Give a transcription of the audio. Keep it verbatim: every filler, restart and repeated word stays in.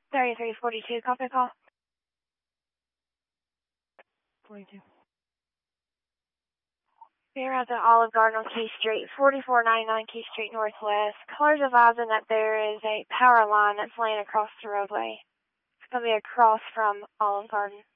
thirty-three forty-two, copy call. forty-two. We're at the Olive Garden on Key Street, forty-four ninety-nine Key Street Northwest. Caller's advising that there is a power line that's laying across the roadway. It's going to be across from Olive Garden.